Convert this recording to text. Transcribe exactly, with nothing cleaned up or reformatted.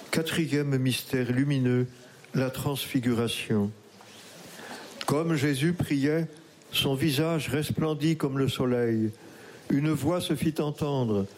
Quatrième mystère lumineux, la transfiguration. Comme Jésus priait, son visage resplendit comme le soleil. Une voix se fit entendre